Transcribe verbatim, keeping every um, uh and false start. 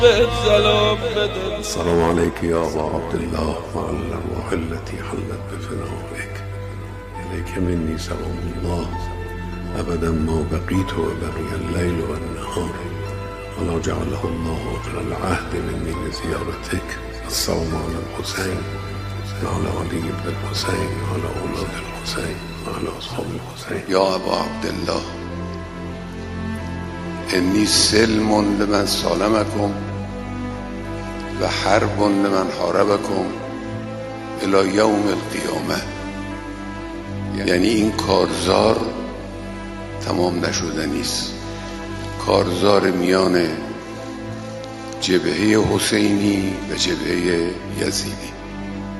السلام عليك يا أبا عبد الله وعلى الأرواح التي حلت بفنائك. إليك مني سلام الله أبدا ما بقيت وبقي الليل والنهار، ولا جعله الله آخر العهد مني لزيارتك. السلام على الحسين وعلى علي بن الحسين وعلى أولاد الحسين وعلى أصحاب الحسين. يا أبا عبد الله إني سلم لمن سالمكم و حرب لمن حاربكم الى یوم القیامه. یعنی این کارزار تمام نشده نیست، کارزار میان جبهه حسینی و جبهه یزیدی.